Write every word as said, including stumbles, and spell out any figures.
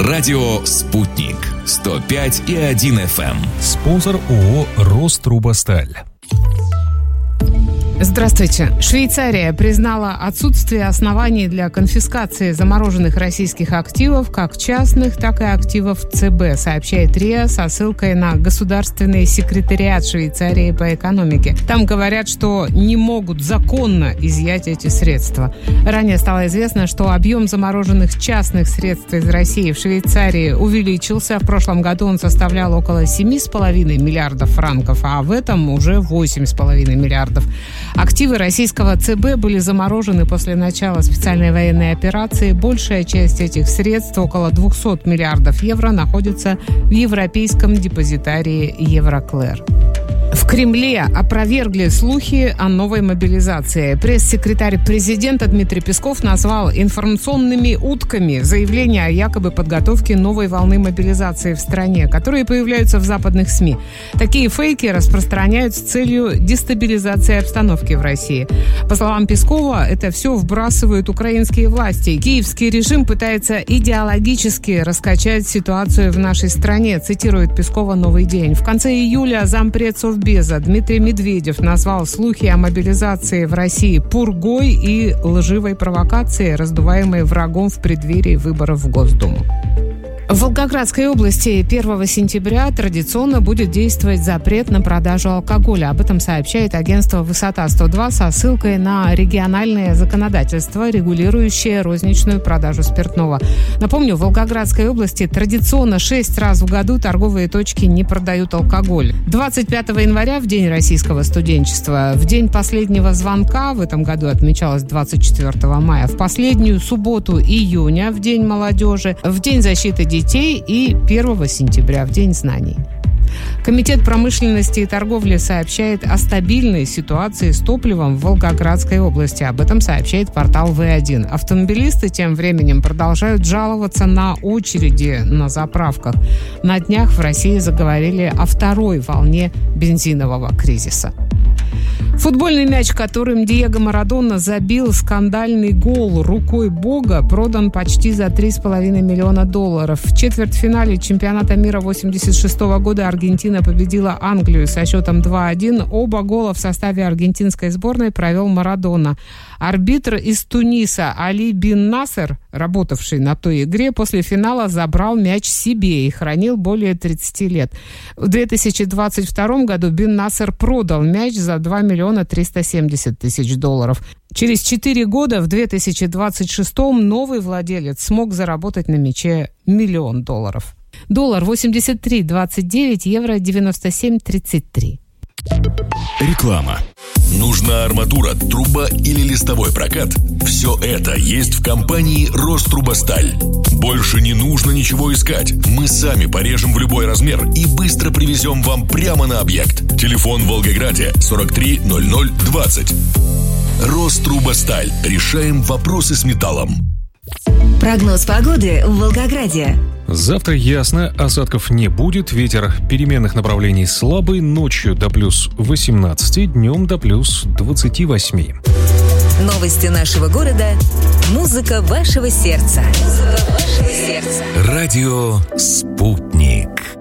Радио «Спутник». сто пять и один эф эм. Спонсор ООО «Рострубосталь». Здравствуйте. Швейцария признала отсутствие оснований для конфискации замороженных российских активов, как частных, так и активов ЦБ, сообщает РИА со ссылкой на Государственный секретариат Швейцарии по экономике. Там говорят, что не могут законно изъять эти средства. Ранее стало известно, что объем замороженных частных средств из России в Швейцарии увеличился. В прошлом году он составлял около семь с половиной миллиардов франков, а в этом уже восемь с половиной миллиардов. Активы российского ЦБ были заморожены после начала специальной военной операции. Большая часть этих средств, около двухсот миллиардов евро, находится в европейском депозитарии Евроклэр. В Кремле опровергли слухи о новой мобилизации. Пресс-секретарь президента Дмитрий Песков назвал информационными утками заявления о якобы подготовке новой волны мобилизации в стране, которые появляются в западных СМИ. Такие фейки распространяют с целью дестабилизации обстановки в России. По словам Пескова, это все вбрасывают украинские власти. Киевский режим пытается идеологически раскачать ситуацию в нашей стране, цитирует Пескова «Новый день». В конце июля зампред Совбеза Дмитрий Медведев назвал слухи о мобилизации в России пургой и лживой провокацией, раздуваемой врагом в преддверии выборов в Госдуму. В Волгоградской области первого сентября традиционно будет действовать запрет на продажу алкоголя. Об этом сообщает агентство «Высота сто два» со ссылкой на региональное законодательство, регулирующее розничную продажу спиртного. Напомню, в Волгоградской области традиционно шесть раз в году торговые точки не продают алкоголь. двадцать пятого января, в День российского студенчества, в день последнего звонка, в этом году отмечалось двадцать четвёртого мая, в последнюю субботу июня, в День молодежи, в День защиты детей и первого сентября, в День знаний. Комитет промышленности и торговли сообщает о стабильной ситуации с топливом в Волгоградской области. Об этом сообщает портал вэ один. Автомобилисты тем временем продолжают жаловаться на очереди на заправках. На днях в России заговорили о второй волне бензинового кризиса. Футбольный мяч, которым Диего Марадона забил скандальный гол рукой Бога, продан почти за три с половиной миллиона долларов. В четвертьфинале чемпионата мира восемьдесят шестого года Аргентина победила Англию со счетом два один. Оба гола в составе аргентинской сборной провел Марадона. Арбитр из Туниса Али Бин Насер, работавший на той игре, после финала забрал мяч себе и хранил более тридцати лет. В две тысячи двадцать втором году Бин Насер продал мяч за два миллиона триста семьдесят тысяч долларов. Через четыре года, в две тысячи двадцать шестом, новый владелец смог заработать на мяче миллион долларов. Доллар восемьдесят три двадцать девять, евро девяносто семь тридцать три. Реклама. Нужна арматура, труба или листовой прокат? Все это есть в компании «Рострубосталь». Больше не нужно ничего искать. Мы сами порежем в любой размер и быстро привезем вам прямо на объект. Телефон в Волгограде сорок три ноль ноль двадцать. «Рострубосталь». Решаем вопросы с металлом. Прогноз погоды в Волгограде. Завтра ясно, осадков не будет, ветер переменных направлений слабый, ночью до плюс восемнадцати, днем до плюс двадцати восьми. Новости нашего города, музыка вашего сердца. Музыка вашего сердца. Радио «Спутник».